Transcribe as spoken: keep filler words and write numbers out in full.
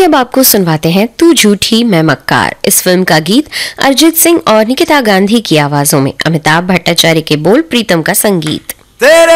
चलिए अब आपको सुनवाते हैं तू झूठी मैं मक्कार। इस फिल्म का गीत अरिजीत सिंह और निकिता गांधी की आवाजों में, अमिताभ भट्टाचार्य के बोल, प्रीतम का संगीत।